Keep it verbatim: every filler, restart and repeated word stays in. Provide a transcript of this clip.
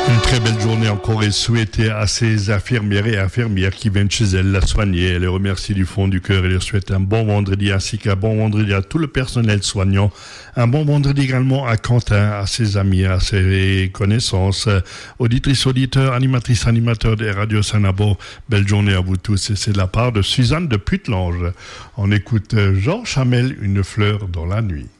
Une très belle journée encore et souhaitée à ces infirmières et infirmières qui viennent chez elles la soigner. Elle les remercie du fond du cœur et leur souhaite un bon vendredi ainsi qu'un bon vendredi à tout le personnel soignant. Un bon vendredi également à Quentin, à ses amis, à ses connaissances, auditrices, auditeurs, animatrices, animateurs des radios Sanabo. Belle journée à vous tous et c'est de la part de Suzanne de Putelange. On écoute Georges Hamel, Une fleur dans la nuit.